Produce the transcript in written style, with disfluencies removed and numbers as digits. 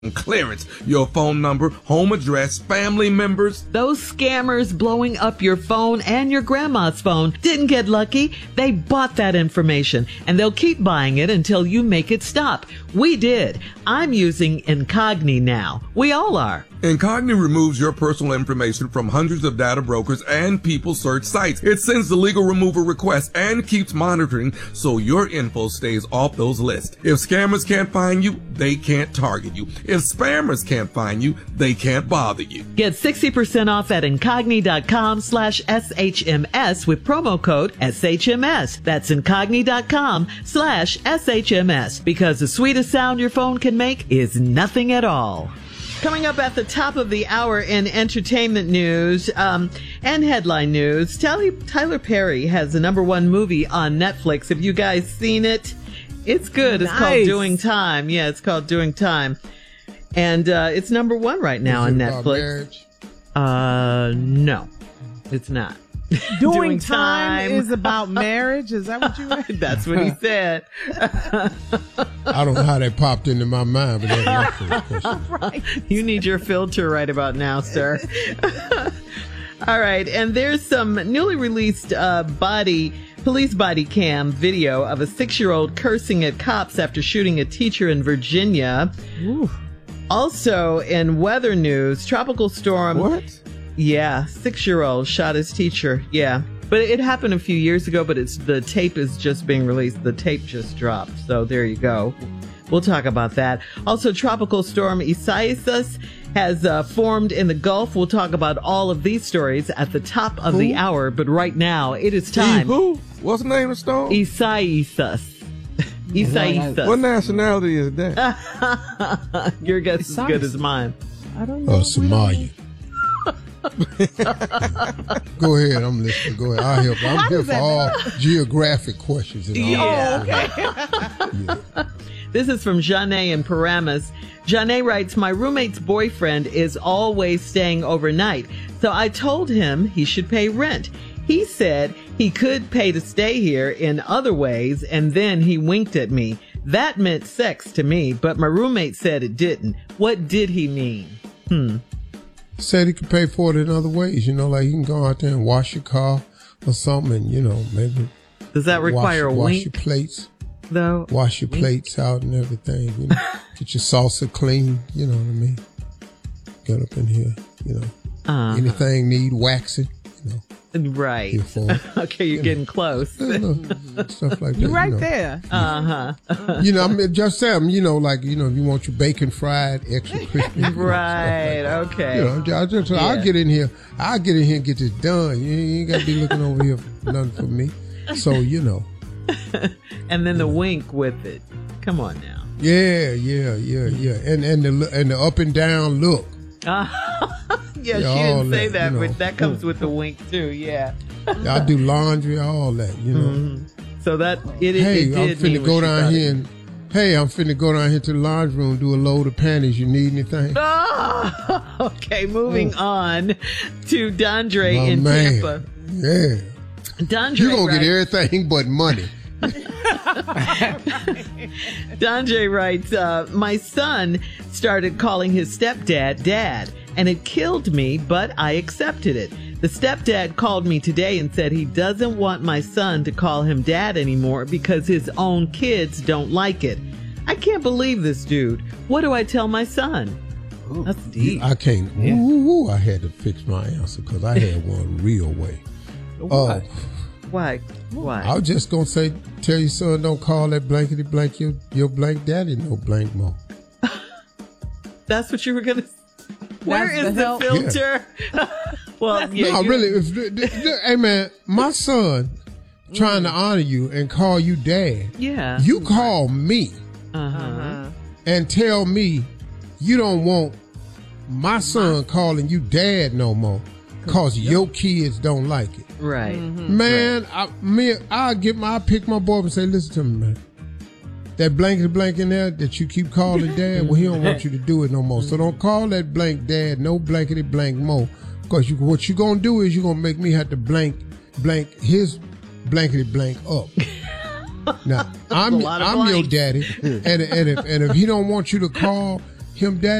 clearance, your phone number, home address, family members. Those scammers blowing up your phone and your grandma's phone didn't get lucky. They bought that information, and they'll keep buying it until you make it stop. We did. I'm using Incogni now. We all are. Incogni removes your personal information from hundreds of data brokers and people search sites. It sends the legal removal request and keeps monitoring so your info stays off those lists. If scammers can't find you, they can't target you. If spammers can't find you, they can't bother you. Get 60% off at Incogni.com/SHMS with promo code SHMS. That's Incogni.com/SHMS, because the sweetest sound your phone can make is nothing at all. Coming up at the top of the hour in entertainment news and headline news, Tyler Perry has the #1 movie on Netflix. Have you guys seen it? It's good. It's called Doing Time. Yeah, it's called Doing Time. And it's #1 right now on Netflix. No, it's not. Doing time is about marriage? Is that what you read? That's what he said. I don't know how that popped into my mind, but that's my question. Right. You need your filter right about now, sir. All right. And there's some newly released police body cam video of a 6-year-old cursing at cops after shooting a teacher in Virginia. Ooh. Also in weather news, tropical storm. What? Yeah, 6-year-old shot his teacher. Yeah. But it happened a few years ago, but the tape is just being released. The tape just dropped. So there you go. We'll talk about that. Also, tropical storm Isaias has formed in the Gulf. We'll talk about all of these stories at the top of the hour. But right now, it is time. Who? What's the name of the storm? Isaias. Isaias. What nationality is that? Your guess is as good as mine. I don't know. Somalia. Go ahead, I'm listening. Go ahead. I'll help. I'm here for all geographic questions. And all Yeah. This is from Janae in Paramus. Janae writes, my roommate's boyfriend is always staying overnight, so I told him he should pay rent. He said he could pay to stay here in other ways, and then he winked at me. That meant sex to me, but my roommate said it didn't. What did he mean? Said he could pay for it in other ways, like you can go out there and wash your car or something, and maybe. Does that require a wink? Wash your plates, though. Wash your plates out and everything. Get your salsa clean. You know what I mean? Get up in here. Anything need waxing. Right. Okay, you're getting close. Stuff like that. You're right there. Just Sam, if you want your bacon fried, extra crispy. Right. Like okay. I'll get in here. I'll get in here and get this done. You ain't got to be looking over here for nothing for me. So, And then the wink with it. Come on now. Yeah. And the up and down look. Yeah, she didn't say that, but that comes with the wink too. Yeah. I do laundry, all that, Mm-hmm. So that it is. Hey, I'm finna go down here to the laundry room, do a load of panties. You need anything? Oh, okay, moving on to Dondre in Tampa. Yeah. Dondre, you're gonna get everything but money. Dondre writes, my son started calling his stepdad Dad, and it killed me, but I accepted it. The stepdad called me today and said he doesn't want my son to call him Dad anymore because his own kids don't like it. I can't believe this dude. What do I tell my son? Ooh, that's deep. I can't. Yeah. I had to fix my answer because I had one real way. What? Why? I was just going to say, tell your son don't call that blankety blank your blank daddy no blank mo. That's what you were going to say? Where is the filter? Yeah. Well, no, really. Hey, man, my son trying to honor you and call you dad. Yeah. You call me and tell me you don't want my son calling you dad no more because your kids don't like it. Right. Mm-hmm. Man, right. I'll pick my boy up and say, listen to me, man. That blankety blank in there that you keep calling dad, well, he don't want you to do it no more. So don't call that blank dad no blankety blank more. Because what you're going to do is you're going to make me have to blank his blankety blank up. Now, I'm your daddy. And if he don't want you to call him daddy.